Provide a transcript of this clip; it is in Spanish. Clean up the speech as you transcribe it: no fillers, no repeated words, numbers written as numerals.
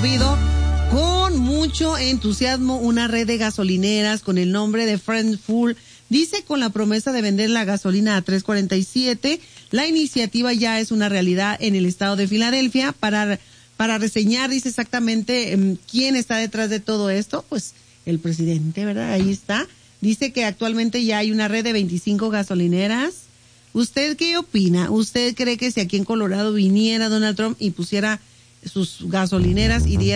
promovido con mucho entusiasmo una red de gasolineras con el nombre de Friends Full. Dice con la promesa de vender la gasolina a $3.47. La iniciativa ya es una realidad en el estado de Filadelfia. Para reseñar, dice exactamente quién está detrás de todo esto, pues el presidente, ¿verdad? Ahí está. Dice que actualmente ya hay una red de 25 gasolineras. ¿Usted qué opina? ¿Usted cree que si aquí en Colorado viniera Donald Trump y pusiera sus gasolineras, iría